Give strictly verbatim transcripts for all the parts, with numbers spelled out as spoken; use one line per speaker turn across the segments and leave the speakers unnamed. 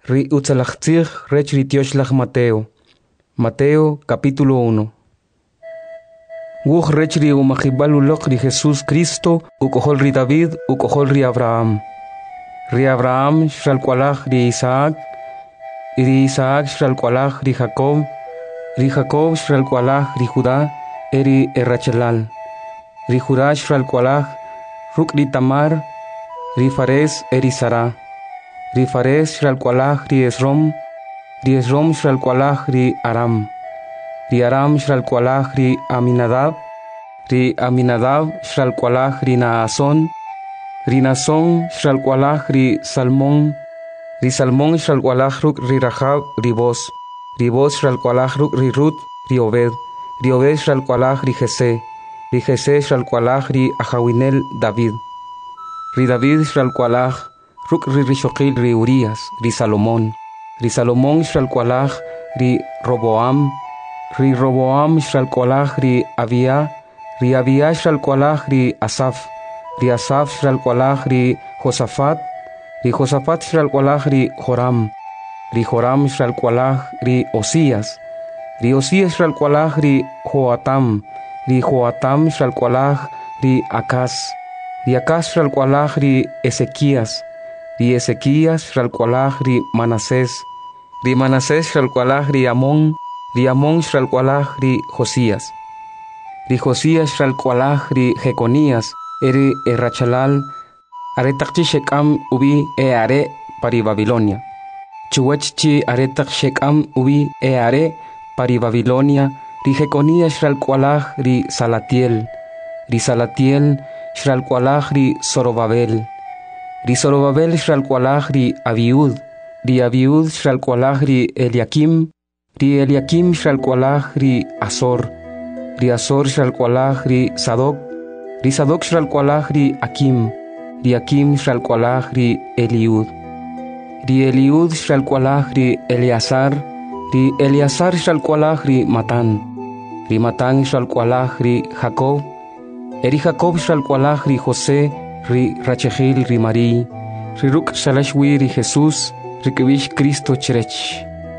Ri utzalachtzig rech ritioshlag Mateo. Mateo capítulo uno. Wuch rech ri umachibal ulok ri Jesús Cristo, ukohol ri David, ukohol ri Abraham. Ri Abraham shralkualach ri Isaac, ri Isaac shralkualach ri Jacob, ri Jacob shralkualach ri Judá, eri Errachelal. Ri Judá shralkualach ruk ri Tamar, ri Fares eri Sara. Ri Fares shralkualach ri Esrom, ri Esrom shralkualach ri Aram. Ri Aram shralkualach ri Aminadab, ri Aminadab shralkualach ri Naason, ri Naason shralkualach ri Salmón, ri Salmón shralkualach ruk ri Rahab ri Boz, ri Boz shralkualach ruk ri Rut ri Obed, ri Obed shralkualach ri Jesé, ri Jesé shralkualach ri Ahawinel David, ri David shralkualach ruk ri Rishoqil ri Urias, ri Salomón, ri Salomón shralkualach ri Roboam, ri Roboam shralkualach ri Abia, ri Abia shralkualach ri Asaf, ri Asaf shralkualach ri Josafat, ri Josafat shralkualach ri Joram, ri Joram shralkualach ri Osías, ri Osías shralkualach ri Joatam, ri Joatam shralkualach ri Acaz, ri Acaz shralkualach ri Ezequías, ri Ezequías shralkualach ri Manasés, ri Manasés shralkualach ri Amón, ri Amón shralkualach ri Josías, ri Josías shralkualach ri Jeconías, eri Errachalal, aretakchi Shekam ubi e are pari Babilonia. Chuwachchi aretak Shekam ubi e are pari Babilonia, ri Jeconías shralkualach ri Salatiel, ri Salatiel shralkualach ri Zorobabel, ri Zorobabel shralkualach ri Abiud, ri Abiud shralkualach ri Eliakim, ri Eliakim shralkualach ri Azor, ri Azor shralkualach ri Sadoc, ri Sadoc shralkualach ri Akim, ri Akim shralkualach ri Eliud, ri Eliud shralkualach ri Eleazar, ri Eleazar shralkualach ri Matan, ri Matan shralkualach ri Jacob, eri Jacob shralkualach ri José, ri Rachegil ri Marí, ri Ruk shalashwi ri Jesús, ri Kibish Cristo cherech,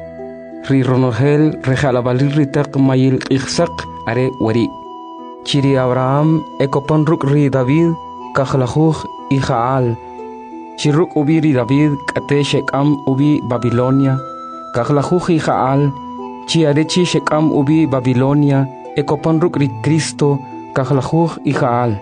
ri Ronorgel rejalabalil ri Teq mayil Ixsaq are wari, chiri Abraham ekopon Ruk ri David, kachlajuj Ijaal, chiruk ubi ri David kate Shekam ubi Babilonia, kachlajuj Ijaal, chi arechi Shekam ubi Babilonia, ekopon Ruk ri Cristo, kachlajuj Ijaal.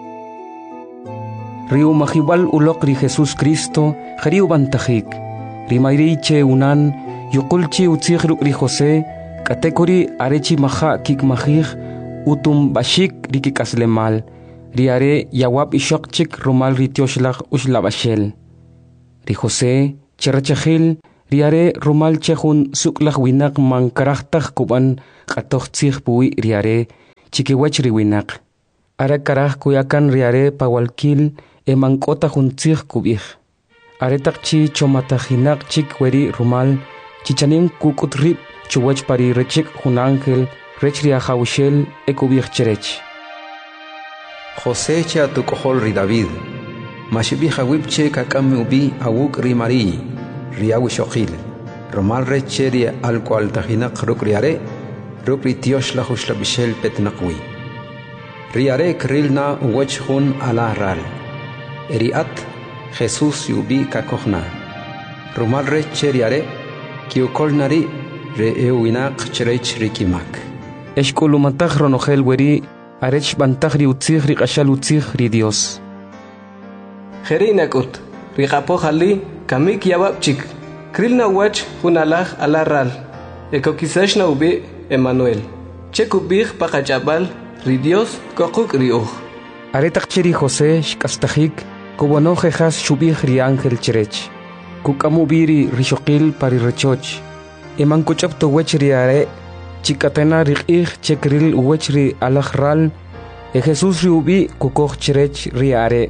Riu mahibal ulok ri Jesús Cristo, jariu bantajik, ri mayriche unan, yukulchi utzig ruk ri José, katekori arechi maha kik mahig, utum bashik ri kikaslemal, ri are yawab ishokchik rumal ri tioshlag ushlabashel. Ri José, cherachahil, ri are rumal chehun suklag winak man karachtag kuban katochtzig bui ri are, chikiwach ri winak. Ara karaj kuyakan ri are pawalkil, emankota juntzig kubij. Aretak chi chomatajinak chik weri rumal, chichanim kukutrip chuwach pari rechik jun ángel, rech ri ajawishel ekubij cherech.
José che atukohol ri David, mashibi hawipche kakame ubi awuk ri Marí, ri awishochil, rumal reche ri alkual tajinak ruk ri are, ruk ri tiosh la hushlabishel petnakwi. Ri are krilna uwech jun alahral. Eriat Jesús yubi kakohna. Rumal reche riare kiukol nari re euinak cherech rikimak.
Eshkulumatag ronogel weri arech bantag ri utzig ri qashal utzig ri Dios.
Jerinakut ri qapohali kamik yababchik. Krilna wach hunalaj alaral. Ekokisashna ubi Emmanuel. Chekubig pakachabal ri Dios kokuk ri uj.
Aretak chiri José shkastajik, kubono jejas shubig ri ángel cherech. Kukamubiri rishoqil pari rechoch. Eman kuchap to wech ri are, chikatena riqig chekril wech ri alajral, e Jesús ri ubi kukoch cherech ri are.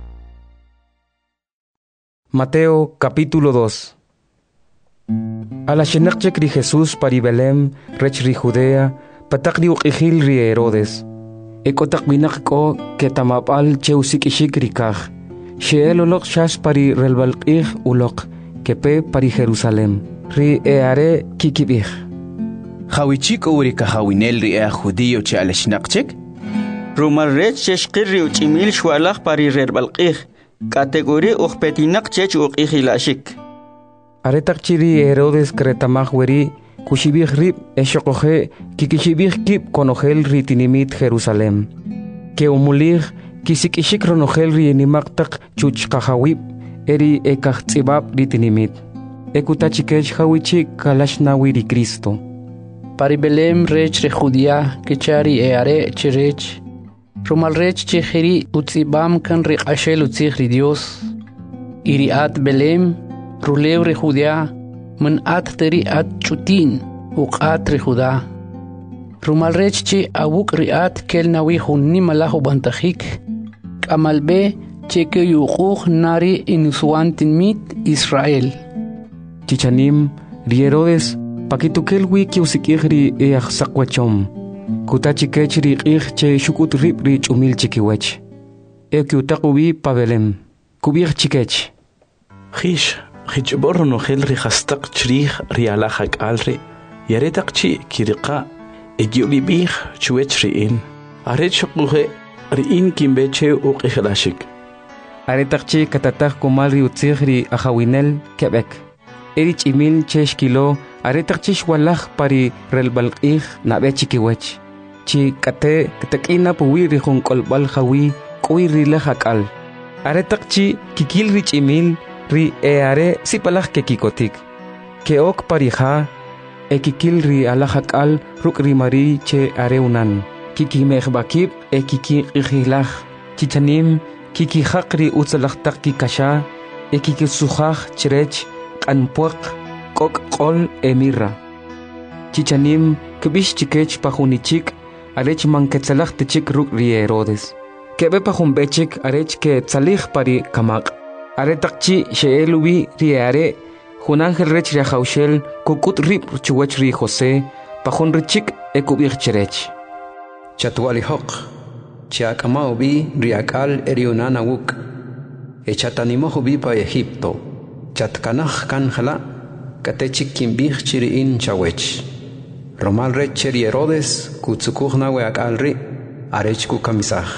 Mateo capítulo dos. A la shenakchek ri Jesús pari Belém, rech ri Judea, patak ri uqijil ri Herodes. Ekotak winak ko ketamapal cheusikishik rikaj. Sheel ulok shas pari relbalqih ulok, kepe pari Jerusalem. Ri eare kikibih.
Hawichik uri ka hawinel ri ea judío che aleshnaqchik?
Rumal rech cheshqirri uchimil shwalaq pari rerbalqih. Categoría uqpetinaq chech uqihilashik.
Aretaqchiri Herodes kretamaj weri kushibih rib eshokoje kikishibih kip konogel ritinimit Jerusalem. Que umulig kisikishik ronogel rienimaqtaq chuchqajawib eri ekajtzibab ritinimit. Ekutachikech hawichik kalashnawi Cristo.
Pari Belém rech re Judía kechari eare cherech. Rumal rech chejeri utzibam kan re ashel utzig ri Dios. Iriat Belém ruleu re Judía man at teri at chutin uqat re Judá. Rumal rech che awuk riat kel nawi hunni malahu bantajik. Kamalbe cheke yuquq nari inusuantin mit Israel.
Chichanim ri Herodes pakitukel wiki usikihri e axsakwachom. Kutachikech ri qih che shukut rib ri chumil chikiwech. E kiutaqubi pabelem. Kubih chikech.
Khish, khichbor no khel ri khastaq chrih ri ala hak alri. Yaretaq chi kiriqa egiubi bih chuech ri in. Aret shuquhe ri in kimbeche uqihilashik.
Aretaq chi katataq kumal ri utzig ri ahawinel Quebec. Erich imil cheshkilo aretaq chi shwalaj pari relbalqih nabe chikiwech. Chi kate katakina puwi ri junqolbal hawi kuwi ri lahakal. Aretaq chi kikil rich imil ri eare sipalaj kekikotik. Keok parija e kikil ri alahakal ruk ri mari che areunan. Kiki mehbakib e kiki qihilaj. Chichanim kiki haqri utzalajtaq kikasha e kiki sujaj chirech anpuaq kok qol emirra. Chichanim kibish chikech pajunichik arech manketsalaj tichik ruk ri Herodes. Kebe pajumbechik arech ke tsalij pari kamak. Aretaqchi sheelubi ri are jun ángel rech ri haushel kukut rib chuwech ri José pajun richik ekubich cherech.
Chatualihoq chiakama ubi riakal eriunana wuk. Echatanimo ubi pa Egipto. Chatkanaj kanjala katechik kimbih chiriin chawech. Romal rech ri Herodes kutsukujna weakalri arech kukamisaj.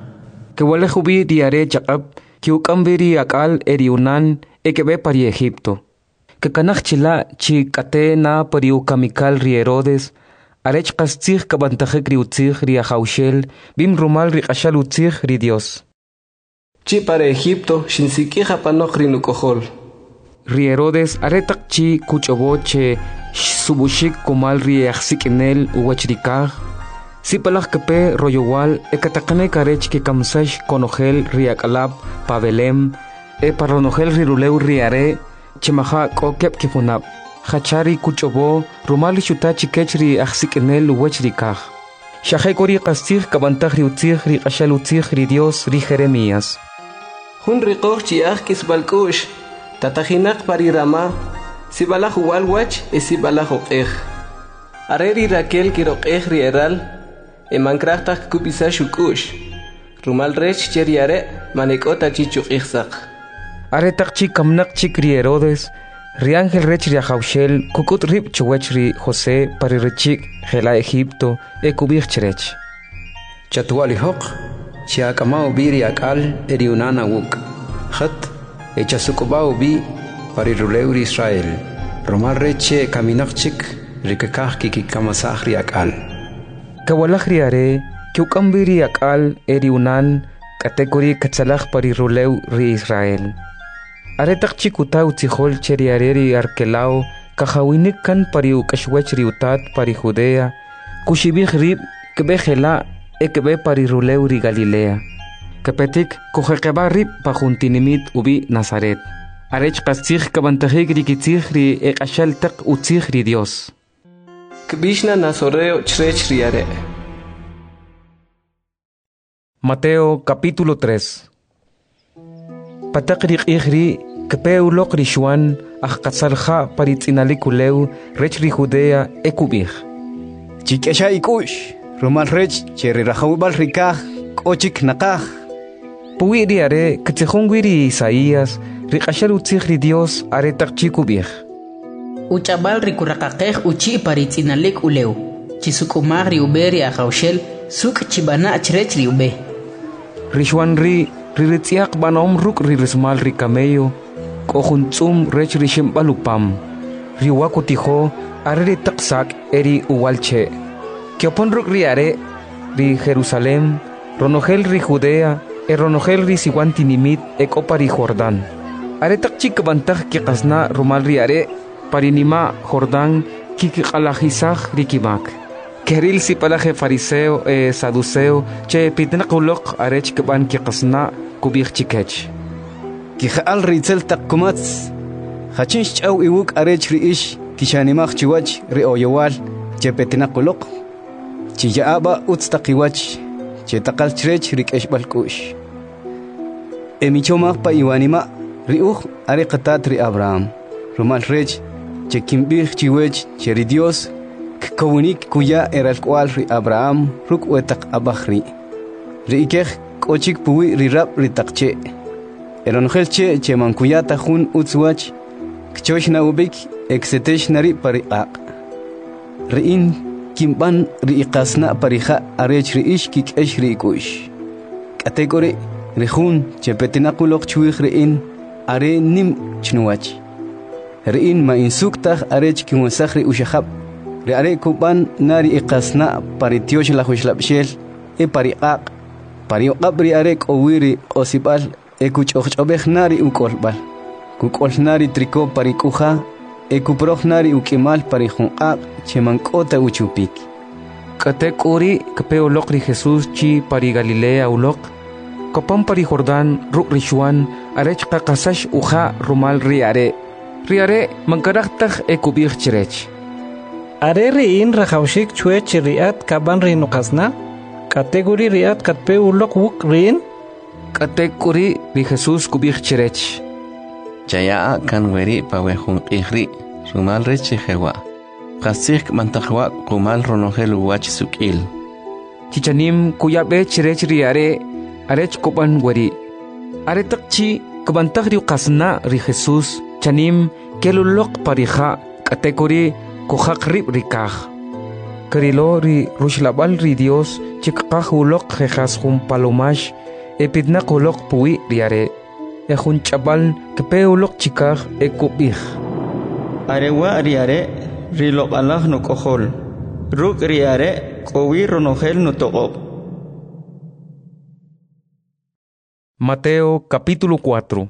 Kewale hubi diare chaqab kiukambiri akal eriunan ekebe pari Egipto. Kekanaj chila chi kate na pari ukamikal ri Herodes arech qastzig kabantajek ri utzig ri ahaushel bim rumal ri qashal utzig ri Dios.
Chi para Egipto shinsikija panoj ri nukojol.
Ri Herodes aretaq chi kuchoboche subushik kumal ri axsikinel uwachrikaj. Sipalaj kepe royowal ekataqane karech ke kamsash konogel ri akalab pa Belém e paronogel ri ruleu ri are chimaja kokep kifunab. Hachari kuchobo rumal shuta chikech ri axsikinel uwachrikaj. Shahekori qastig kabantaj ri utzig ri qashal utzig ri Dios ri Jeremías.
Hun riqoj chiaj kisbalkush. Tatajinak pari Rama, sibalaj walwach e sibalaj oqej. Areri Raquel kiroqej rieral, e mankrachtak kupisa shukush. Rumal rech cheriare manekota chichuqijsaq.
Aretaq chi kamnak chik ri Herodes, ri ángel rech ri ahaushel kukut rib chuwech ri José pari richik jela Egipto e kubij cherech.
Chatualihoq chiakama ubi riakal eriunana wuk. Khat echasukubao bi pari ruleur Israel. Romal reche kaminaqchik rikakaj kikikamasaj riakal.
Kawalaj riare kiukambiri akal eriunan kategori katsalaj pari ruleu ri Israel. Aretaq chikuta utzijol cheriare ri arkelao kajawinik kan pari ukashwech ri utat pari Judea kushibij rib kebe jela e kebe pari ruleu ri Galilea. Kepetik kujeqeba rib pajuntinimit ubi Nazaret. Arech qastzig kabantajik rikitzig ri eqashal taq utzig ri Dios.
Kbishna nazoreo chrech riare.
Mateo capítulo tres. Patak rik ihri kepeuloq rishuan ajqatzalja paritzinalikuleu rech ri Judea ekubij.
Chikesha ikush rumal rech cheri rajawibal rikaj kochik nakaj.
Puwi riare katzejongwiri Isaías riqashal utzig ri Dios are taqchiku bih.
Uchabal rikuraqaqej uchi paritzinalik uleu. Chisukumag ri uberi ajaushel suk chibana achrech ri ube.
Rishwan ri riritziak banom ruk rirismal ri camello. Kohuntzum rech rishim balupam. Riwaku tijo are ri taqsak eri uwalche. Kiopon ruk ri are ri Jerusalem. Ronogel ri Judea. E ronogel ri siwantinimit e kopari Jordán. Are taqchik bantag ki qasna rumal ri are. Parinima Jordán kikikalahisaj rikimak. Keril si palaje fariseo e saduceo che pitnakulok arech keban kikasna kubik chikech.
Kihal ritzel takkumats. Hachinch chaw iwuk arech riish kishanimach chiwach ri oyowal che petnakulok. Chiyaaba utstakiwach che takal chrech rikesh balkush. Emichomach pa iwanima riuch are qatat ri Abraham. Rumal rech che kimbich chiwech che ri Dios kawunik kuya era el cual ri Abraham ruk wetak abahri ri ikech kochik puwi ri rap ri takche eron helche che man kuyata hun utswach kchosh na ubik exetesh nari pariqaq ri in kimban ri iqasna pariha arech ri ish kikesh ri kush kategori ri hun che petinakulok chwih ri in are nim chnuwach Rin ma insuktaj arech kimusajri ushahab. Re are kuban nari iqasna paritiosh la hushlabshel e pariqaq. Pariqabri arek owiri osibal e kuchochobej nari ukolbal. Kukol nari triko parikuja e kuproj nari ukimal parijunqaq chemankota uchupik.
Katek uri kapeo lokri Jesús chi pari Galilea ulok. Kopam pari Jordán ruk rishuan arech qaqasash uja rumal riare. Riare mankaraktaj e kubir chirech.
Are riin rajaushik chuech riat kaban rinuqasna. Kategori riat katpe ulok wuk rin.
Kategori ri Jesús kubir chirech.
Chaya kan weri pawehun ihri. Rumal reche jewa. Qasik mantajwa kumal ronogel wach sukil.
Chichanim kuyabe chirech riare arech koban weri. Are takchi kubantaj ri qasna ri Jesús. Chanim kelulok parija kategori kohak rib rikaj. Karilo ri rushlabal ri Dios chikaj ulok jejas jun palomash epidnak ulok pui riare. E jun chabal kepe ulok chikaj e kubij.
Arewa riare rilok alah no kohol. Ruk riare kowi ronogel no togob.
Mateo capítulo cuatro.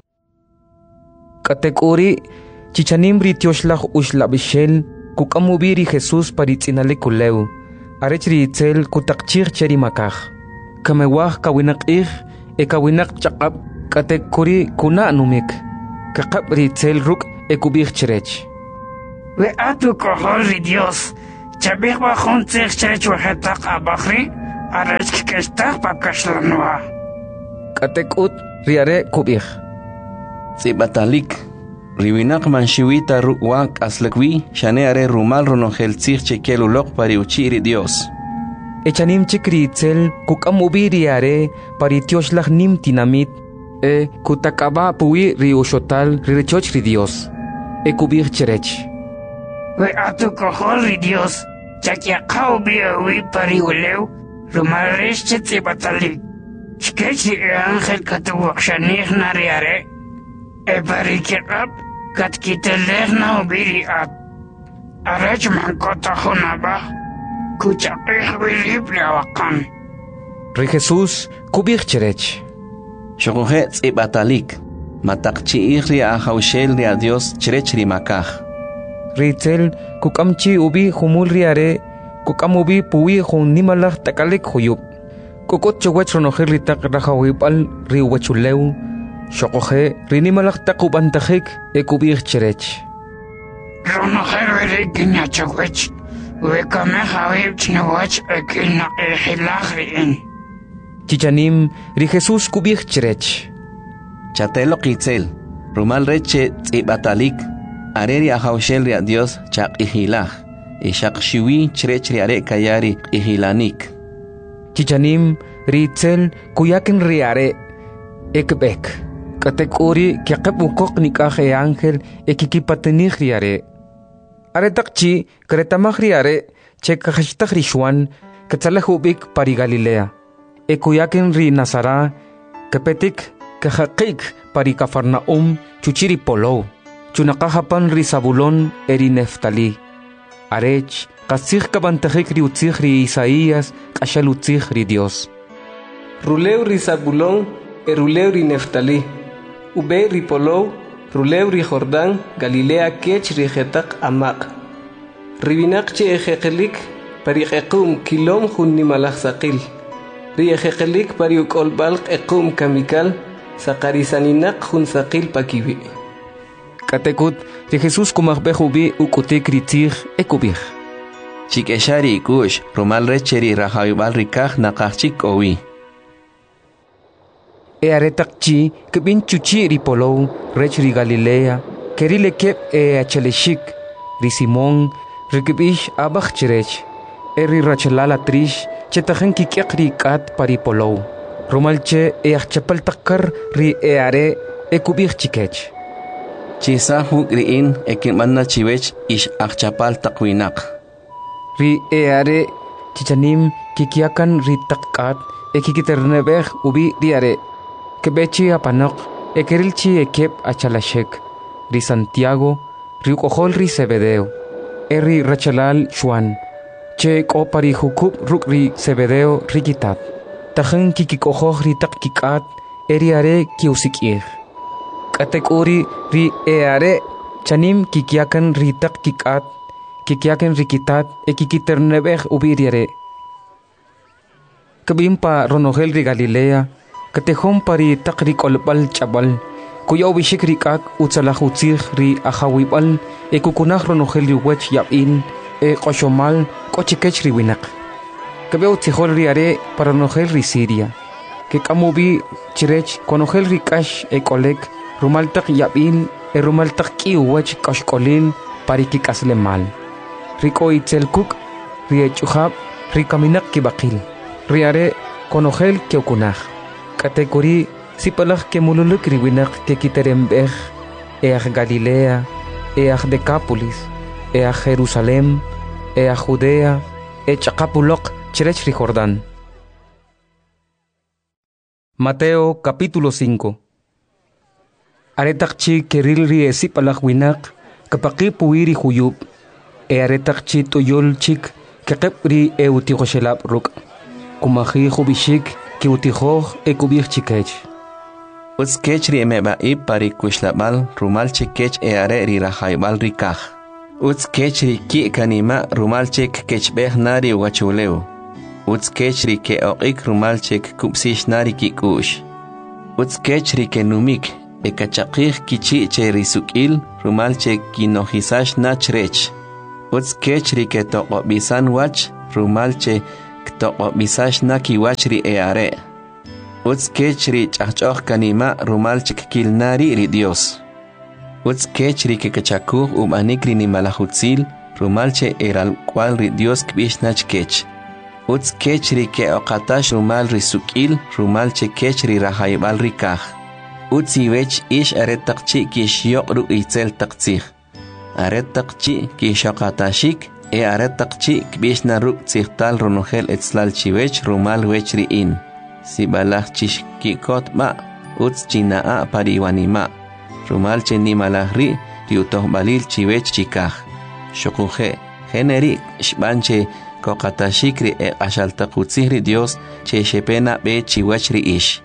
Kategori chichanim ritioshlah ushlabishel kukamubiri Jesús paritzinale kuleu arech ritzel kutakchir cherimakaj kamewah kawinak ih e kawinak chaqab kategori kuna numik kakab ritzel ruk e kubich cherech
we atu kohol ri Dios chabih bajun tzich cherech wahetak abahri arech kikestak papkashlanwa
katekut riare kubich
Zibatalik Riwinak manshiwita ruwak aslakwi shane are rumal ronogel tzich chekelulok pari uchiri Dios.
Echanim chikritzel kukamubiri are pari tioshlah nim tinamit e kutakaba pui riushotal rirechoch ri Dios. E kubir cherech.
We atu kohol ri Dios chakiakau biawi pari uleu rumal resh chetzibatalik. Chkechi e angel katuwak shanih nariare. E barikirab kat kiteleh na ubiri ab. Arech mankota hunaba kuchaqih wilib lawakan.
Ri Jesús kubir cherech.
Shogohe tsibatalik. Matakchi ihri ahaushel ri a Dios cherech rimakaj.
Ritzel kukamchi ubi humul riare kukamubi pui hun nimalach takalik huyub. Kukot chowach ronogel ritak rajawibal riwachuleu. Shokoje rinimalak takubantajik e kubir cherech.
Ronogel verik nyachowech wekame hawib chnawach ekilna ehilagriin.
Chichanim ri Jesús kubir cherech.
Chatelo kitzel rumal reche tsibatalik areri ahaushel ri a Dios chaq ihilaj e shaq shiwi cherech ri are kayari ihilanik.
Chichanim ritzel kuyaken riare ekbek. Katekuri kiaqab ukok nikah e ángel e kikipatenih riare. Are takchi kretamah riare che kahashtah rishwan katsalahubik pari Galilea. E kuyaken ri Nazara kepetik kahaqik pari Cafarnaum chuchiri polo. Chunakahapan ri Zabulón eri Neftali. Arech kasih kabantahik ri utzih ri Isaías kashal utzih ri Dios.
Ruleu ri Zabulón e ruleu ri Neftali. Ube ri Polou, ruleu ri Jordán, Galilea kech ri Jetak amaq. Ribinak che ejekelik pari equm kilom hun nimalach saqil. Ri ejekelik pari ukol balq equm kamikal, saqarisaninak hun saqil pakibi.
Katekut ri Jesús kumahbehubi ukutik ri tzih ekubih.
Chikeshari kush, romal recheri rahayubal rikah nakachik owi.
E aretakchi kebin chuchi ri Polou rech ri Galilea kerile kep e acheleshik ri Simón rikibish abach chirech e ri rachelala trish chetajen kikiak ri kat pari Polou romalche e achapal takkar ri e are e kubich chikech
chisa huk riin e kinmanna chiwech ish achapal takwinak
ri e are chichanim kikiakan ri takkat e kikiternebeh ubi ri are Kebechi apanok, ekerilchi ekep achalashek, ri Santiago, ri ukohol ri Zebedeo, eri rachalal Juan, che kopari hukub ruk ri Zebedeo rikitat, tajen kikikohoh ri tak kikat, eri are kiusikir. Katekuri ri e are, chanim kikiakan ri tak kikat, kikiakan rikitat, e kikiternebeh ubiriare. Kabimpa ronogel ri Galilea, Katehom pari takri kolbal chabal, kuya ubishik rikak utsalah utzih ri ahawibal, e kukunah ronogel ri wech yabin, e koshomal kochikech ri winak. Kabe utzihol ri are para ronogel ri Siria, ke kamubi chirech konogel ri kash e kolek, rumaltak yabin, e rumaltak ki wech kashkolin pari kikasle mal. Riko itzelkuk, ri echuhab, ri kaminak kibakil, ri are konogel keukunah. Kategori sipalah ke mululuk riwinak ke kiterembeh each Galilea, each Decapolis, each Jerusalem, each Judea, each Capulok, chirech ri Jordán. Mateo capítulo cinco. Aretakchi keril ri esipalah winak kapaki puiri huyub, e aretakchi tuyol chik kekep ri eutihoshelab ruk, kumahi hubishik que utijoh e kubir chikech.
Uts kech ri emeba i pari kushlabal rumal chikech e are ri rahaybal rikah. Uts kech ri ki kanima rumal chik kech beh nari wachuleu. Uts kech ri ke oqik rumal chik kupsish nari ki kush. Uts kech ri ke numik e kachakih kichi che risukil rumal chik kinohisash nachrech. Uts kech ri ke toqobisan wach rumal chik Ktoqo misash na kiwachri e are. Uts kechri chachchoh kanima rumal chikil nari ri Dios. Uts kechri ke kachakuh umanikri ni malahutzil rumal che eral cual ri Dios kbish nach kech. Uts kechri ke oqatash rumal ri sukil rumal che kechri rahaybal rikah. Uts iwech ish aret taqchi kish yoqru itzel taqtzih. Aret taqchi kish oqatashik e aretakchi kbishna ruk tzihtal ronogel etzlal chiwech rumal wech riin. Sibalah chish kikot ma, utz chinaa pariwanima. Rumal chenimalah ri, riutoh balil chiwech chikah. Shokuje, generi, shbanche, kokatashikri e ashaltakutzihri Dios, che shepena be chiwech ri ish.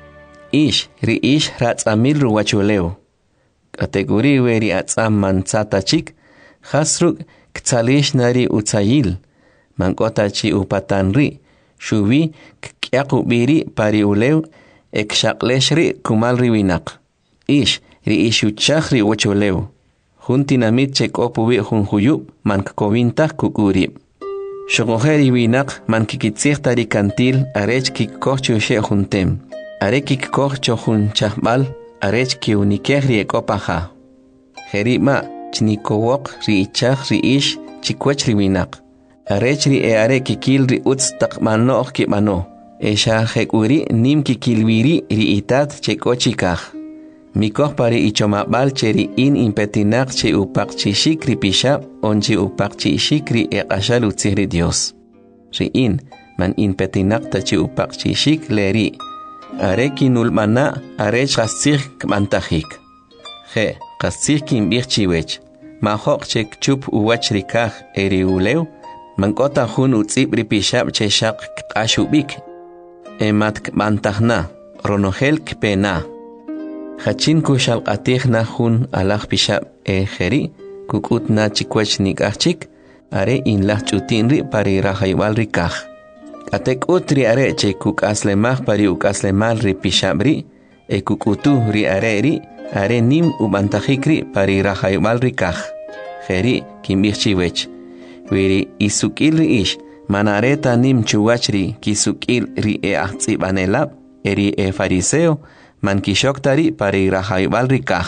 Ish, ri ish ratzamil ruwachuleo. Kategori weri atzam manzata chik, hasruk, Ktsalish nari utsayil, mankotachi upatanri, shubi kyakubiri pari ulew, ekshakleshri kumalri winak. Ish, ri ishuchahri wacholew. Juntinamit chekopubi junjuyub, mankkovintah kukurib. Shokojeri winak mankikitsih tari kantil, arech kikkochu she juntem. Are kikkochu junchahbal, arech kiunikehri ekopaha. Jerima, Chnikowok ri ichach ri ish chikwech ri winak. Arech ri e are kikil ri utz takmanoh kibano. Esha hekuri nim kikilwiri ri itat chekochikah. Mikoh pari ichomabal cheri in impetinak che upak chi shikri pishab onchi upak chi shikri e qashal utzihri Dios. Ri in man impetinak ta chi upak chi shik leri. Are kinulmana are chastzih kmantajik. Je, qastzih kinbih chiwech. Mahok chek chup uwach rikaj eri uleu. Mankota hun utzib ripishab che shak kashubik. Emat kmantajna, ronohel kpena. Hachin kushal qatih na hun alaj pishab e jeri, kukut na chikwech nikachik, are in lah chutin ri pari rahaywal rikaj. Atek utri are che kuk aslemah pari uk aslemal ri pishab ri, e kukutu ri are ri, are nim ubantajik ri pari rahaywal rikaj. Jeri kimbih chiwech. Wiri isukil ri ish, manareta nim chuwachri kisukil ri e ahtzib anelab, eri e fariseo, man kishoktari pari rahaybal rikaj.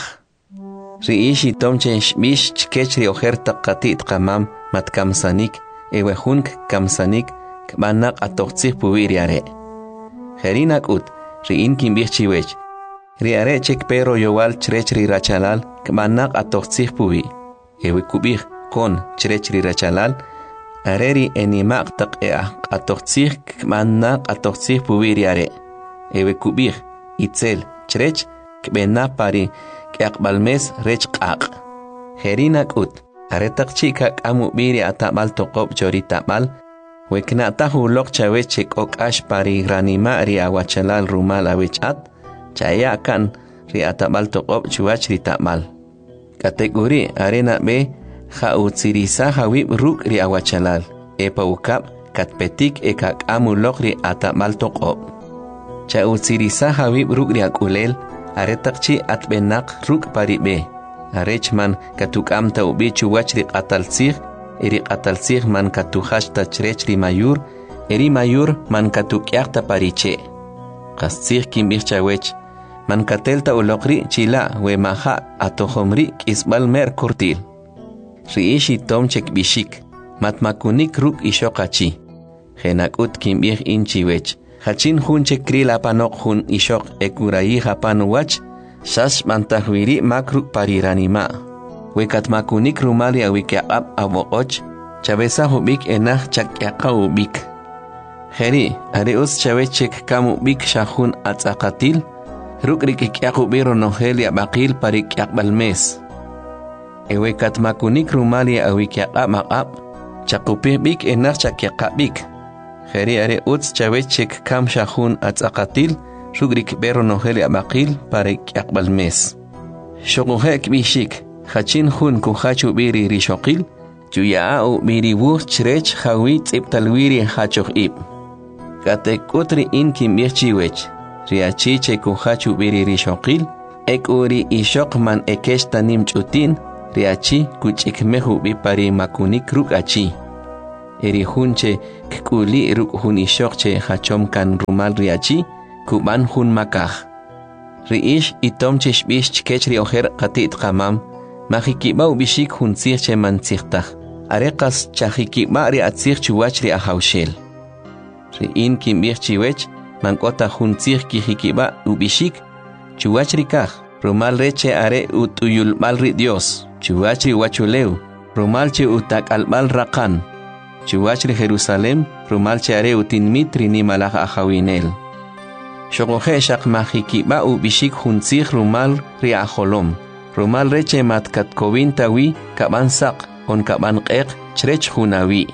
Ri ishi tomchen shbish chkechri ojerta qatit qamam mat kamsanik, ewe hunk kamsanik, kmanak atoqtzih puwiri are. Jerinak ut, ri in kimbih chiwech. Ri are chek pero yowal chrech ri rachalal, kmanak atoqtzih puwi. Ewe kubih kon chrech ri rachalal, areri enimak tak eah atoqtzih kmanak atoqtzih puwiri are. Ewe kubih itzel chrech kbena pari kaqbalmes rech qaq. Jerinak ut, aretak chika kamu biri atabal toqob chori tabal, wekna tahu lok chawech chek ok ash pari granima ri awachalal rumal awechat, chaya kan ri atabal toqob chuach ri tabal. Kategori arena be ha utsirisa hawib ruk ri awachalal, epa ukap katpetik eka kamu lok ri atabal toqob. Cha utsirisa hawib ruk ri akulel, aretakchi atbenak ruk pari be. Arechman katukam ta ubi chuwach ri qatalsih, eri qatalsih man katuhash ta chrech ri mayur, eri mayur man katukyaq ta pariche. Qastsih kimbih chawech, man katelta ulokri chila we maha atohomri kisbal mer kurtil. Ri ishi tomchek bishik, matmakunik ruk ishokachi. Genakut kimbih inchiwech. Hachin hun chekri la panok hun ishok ekurayi hapan wach, shas mantahwiri makruk pariranima. Wekat makunik rumali awikyaqab abokoch, chabesa hubik enah chakyaka ubik. Heri, areus chawechek kamu bik shahun atzakatil, ruk rikikyakubiro noheli abakil parikyakbalmes. Ewekat makunik rumali awikyaqab maqab, chakupih bik enah chakyakabik. Jeri are uts chawechek kam shahun atzakatil, rugrik bero noheli abakil parek yakbalmes. Shokuhek bishik, hachin hun kuhachu biri rishokil, juyaau biri wuh chrech hawit iptalwiri hachoh ib. Katek utri in kimbih chiwech, riachiche kuhachu biri rishokil, ek uri ishok man ekeshta nim chutin, riachi kuchik mehu bipari makunik ruk achi. Eri hunche kuli ruk hun ishokche hachom kan rumal riachi, kuban hun makah. Riish itomche shbish chkechri oher qatit qamam, mahikibau bishik hun sirche man sirtah, arekas chahikiba ri atsir chuwach ri ahawshel. Riin kimbir chiwech, mankota hun sir kihikiba ubishik, chuwach ri kah, rumal reche are utuyul mal ri Dios, chuwach ri wachuleu, rumal che utak albal rakan. Chuwach ri Jerusalem, rumal chare utin mitri ni malach ahawinel. Shokohe shak mahikiba u bishik hunzich rumal ri aholom. Rumal reche mat katkovin tawi kaban sak on kaban qeq chrech hunawi.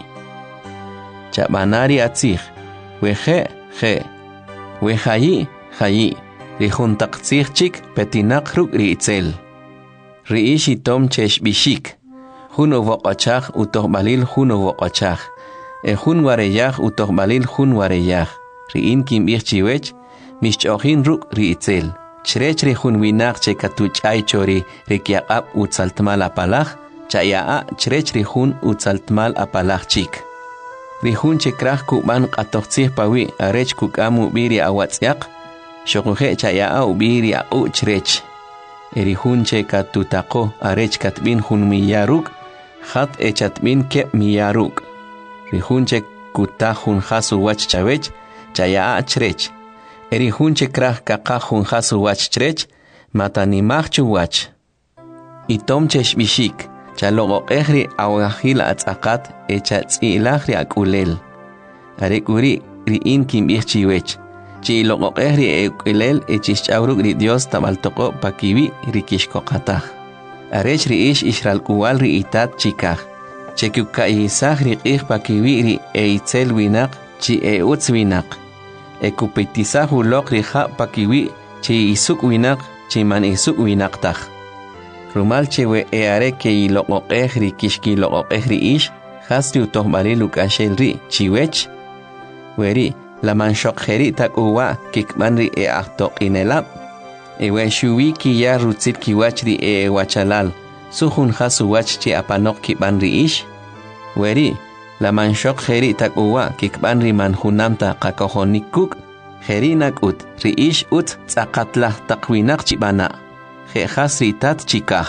Chabanari atzich, wehe he, wehayi hayi, ri huntaktzich chik petinak ruk ri itzel. Ri ishi tom chesh bishik. Hun uvoqachach utoh balil hun uvoqachach. E hun wareyach utoh balil hun wareyach. Riin kimbih chiwech, mishchochin ruk ri itzel. Chrech ri hun winak che katuchay chori rikyaqab utzaltmal apalach, chayaa chrech ri hun utzaltmal apalach chik. Ri hun che krach kuban qatoqtzih pawi arech kukamu biri awatziaq, shokuhe chayaa ubiri au chrech. Eri hun che katutako arech katbin hun miyaruk, Hat echatmin ke miyaruk. Rihunche kutahun hasu wach chawech, chaya chrech. Erihunche krah kakahun hasu wach chrech, matanimach chuwach. Itom cheshbishik, chalogo ehri awahil atzakat echa tzilahri akulel. Arekuri riin kim ichiwech. Chi logo ehri ekulel echishchauruk ri Dios tabaltoko pakiwi rikishkokatah. Arech riish ishral kuwal ri itat chikah. Chekuka isah ri ih pakiwi ri eitzel winak chi eutz winak. Ekupitisah ulok ri ha pakiwi chi isuk winak chi man isuk winak tah. Rumal chewe eare ke iloko ehri kishki loko ehri ish hasti utohbali lukashel ri chiwech. Weri la manshok heri tak uwa kikman ri e ahtok inelap. Ewe shuwi ki ya rutzit ki wach ri e wachalal. Suhun hasu wach chi apanok kikman ri ish. Weri la manshok heri tak uwa kikman ri manhunamta kakohonikuk. Heri nak ut ri ish ut tzakatlah takwinak chibana. Tat chikah.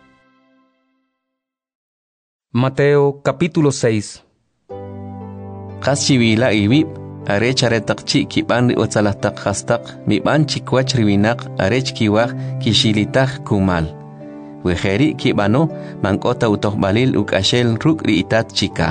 Mateo capítulo seis.
Kaschiwila ibib, arech aretakchi kiban otsalahtak hastak, miban chikwach riwinak arech kiwach kishilitak kumal. Wejeri kibano, mankota utohbalil ukashel ruk riitat chikah.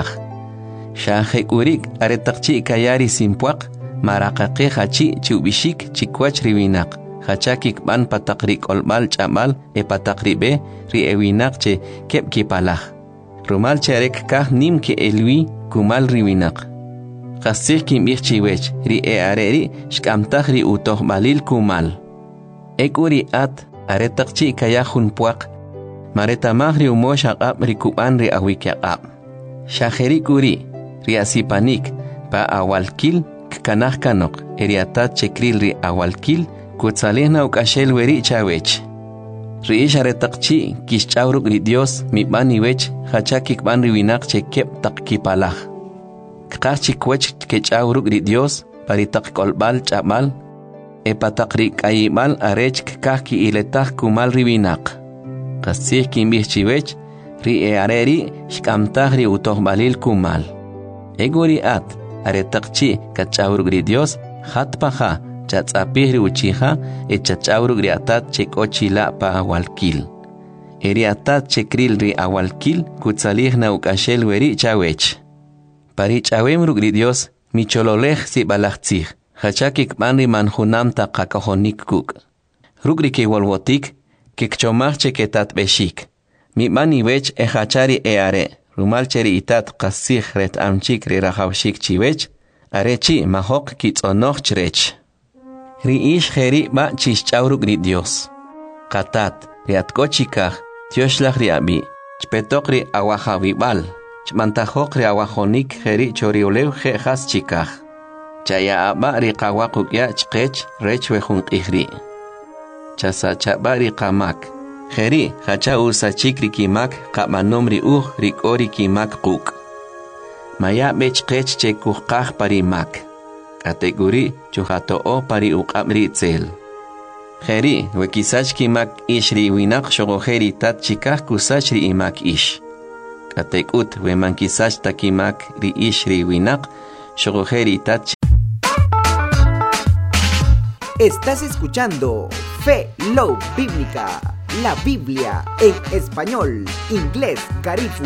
Shahek urik aretakchi kayari simpuak, marakake hachi chubishik chikwach riwinak. Hachakik ban patakrik olmal chamal e patakribe ri ewinak che kep kipalah. Rumal cherek kah nim ke elwi kumal riwinak. Kasih kim ichiwech ri e areri shkamtah ri utoh balil kumal. Ekuri at aretakchi kayahun puak. Maretamah ri umosh akap ri kuban ri awikyakap. Shaheri kuri ri asipanik pa awalkil kanah kanok eriatat chekril ri awalkil Kutsalihna ukashel weri chawech. Riish aretakchi kishchauruk ri Dios mi bani wech hachakik ban riwinak che kep tak kipalah. Kachik wech kechauruk ri Dios paritak kolbal chamal e patakri kayimal arech kaki iletah kumal riwinak. Kasih kimbih chiwech ri e areri shkamtah ri utoh balil kumal. Eguri at aretakchi kachauruk ri Dios hatpaha chatzapihri uchiha e chachauruk ri atat chekochila pa awalkil. Eri atat chekril ri awalkil kutsalihna ukashel weri chawech. Pari chawemruk ri Dios michololej si balachtzih. Hachakik banri manhunam ta kakahonik kuk. Rukri ke wolwotik kikchomach cheketat beshik. Mi mani wech e hachari e are. Rumal cheri itat kasih ret amchik ri rahawshik chiwech. Arechi mahok kitzonoch chrech. Riish heri ba chishchauruk ri Dios. Katat riatkochikah tioshlach ri abi. Chpetok ri awahawibal. Chmantahok ri awahonik heri choriolew he has chikah. Chaya aba ri kawakuk ya chkech rech wehun ihri. Chasa chaba ri kamak. Heri hacha usa chikri kimak kabanom ri uh ri kori kimak kuk. Maya bech kech chekukah parimak. Kategori chuhato o pari uqamri tzel. Heri wekisach kimak ish ri winak shogoheri tat chikah kusach ri imak ish. Katekut weman kisach takimak ri ish ri winak shogoheri tat.
Estás escuchando Fe Love Bíblica, la Biblia en español, inglés, garífuna.